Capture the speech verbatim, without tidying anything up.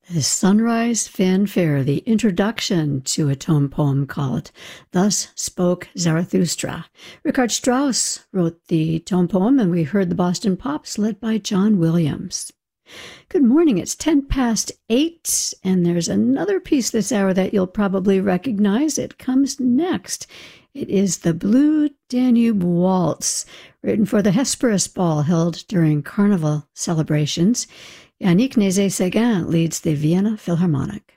The Sunrise Fanfare, the introduction to a tone poem called Thus Spoke Zarathustra. Richard Strauss wrote the tone poem, and we heard the Boston Pops led by John Williams. Good morning. It's ten past eight, and there's another piece this hour that you'll probably recognize. It comes next. It is the Blue Danube Waltz, written for the Hesperus Ball held during Carnival celebrations. Yannick Nézet-Séguin leads the Vienna Philharmonic.